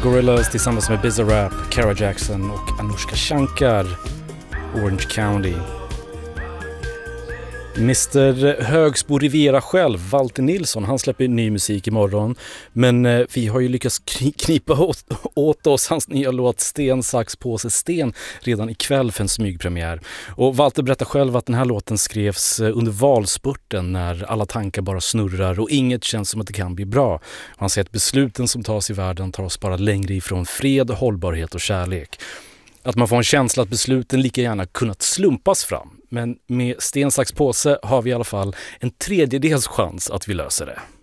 Gorillaz tillsammans med Bizarrap, Kara Jackson och Anushka Shankar, Orange County. Mr. Högsbo Rivera själv, Walter Nilsson, han släpper ny musik imorgon. Men vi har ju lyckats knipa åt oss hans nya låt Sten, sax, påse, sten redan ikväll för en smygpremiär. Och Walter berättar själv att den här låten skrevs under valspurten när alla tankar bara snurrar och inget känns som att det kan bli bra. Han säger att besluten som tas i världen tar oss bara längre ifrån fred, hållbarhet och kärlek. Att man får en känsla att besluten lika gärna kunnat slumpas fram. Men med sten, sax, påse har vi i alla fall en 1/3 chans att vi löser det.